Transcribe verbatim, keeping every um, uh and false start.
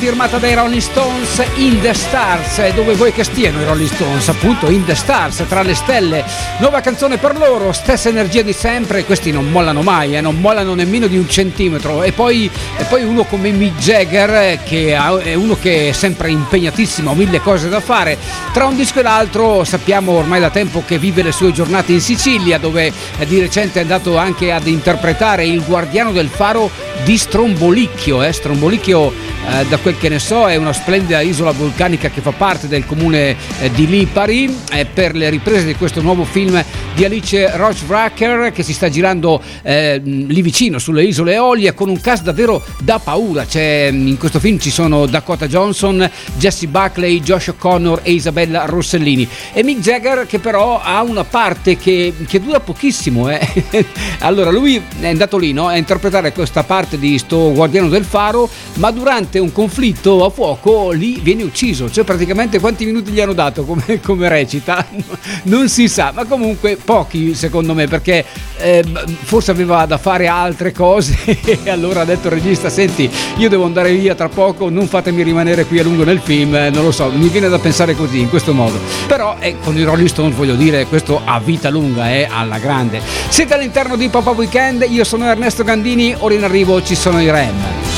firmata dai Rolling Stones, In the Stars. Dove vuoi che stiano i Rolling Stones? Appunto In the Stars, tra le stelle. Nuova canzone per loro, stessa energia di sempre. Questi non mollano mai, eh, non mollano nemmeno di un centimetro. E poi, e poi uno come Mick Jagger, che è uno che è sempre impegnatissimo, ha mille cose da fare. Tra un disco e l'altro sappiamo ormai da tempo che vive le sue giornate in Sicilia, dove di recente è andato anche ad interpretare il guardiano del faro di Strombolicchio. eh. Strombolicchio, eh, da quel che ne so, è una splendida isola vulcanica che fa parte del comune eh, di Lipari, eh, per le riprese di questo nuovo film di Alice Rohrwacher, che si sta girando eh, lì vicino sulle isole Eolie, con un cast davvero da paura. C'è, in questo film ci sono Dakota Johnson, Jessie Buckley, Josh O'Connor e Isabella Rossellini, e Mick Jagger, che però ha una parte che, che dura pochissimo. eh. Allora lui è andato lì, no, a interpretare questa parte di sto guardiano del faro, ma durante un conflitto a fuoco lì viene ucciso. Cioè praticamente quanti minuti gli hanno dato come, come recita non si sa, ma comunque pochi secondo me, perché eh, forse aveva da fare altre cose e allora ha detto il regista: senti, io devo andare via tra poco, non fatemi rimanere qui a lungo nel film. eh, non lo so, mi viene da pensare così, in questo modo. Però eh, con i Rolling Stones, voglio dire, questo a vita lunga, è eh, alla grande. Siete all'interno di Pop-Up Weekend, io sono Ernesto Gandini, ora in arrivo ci sono i Rem.